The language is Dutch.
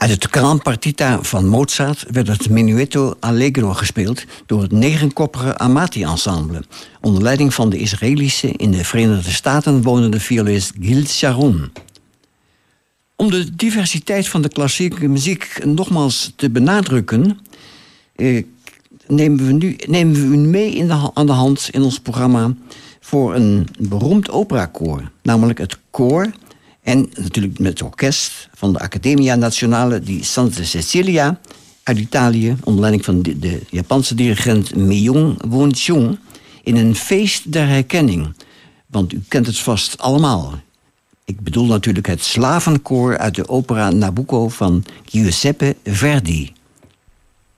Uit het Gran Partita van Mozart werd het Menuetto Allegro gespeeld door het 9-koppige Amati-ensemble, onder leiding van de Israëlische in de Verenigde Staten wonende violist Gil Sharon. Om de diversiteit van de klassieke muziek nogmaals te benadrukken, nemen we u mee aan de hand in ons programma voor een beroemd operakoor, namelijk het koor en natuurlijk met het orkest van de Accademia Nazionale di Santa Cecilia uit Italië, onder leiding van de Japanse dirigent Myung Won Chung, in een feest der herkenning. Want u kent het vast allemaal. Ik bedoel natuurlijk het slavenkoor uit de opera Nabucco van Giuseppe Verdi.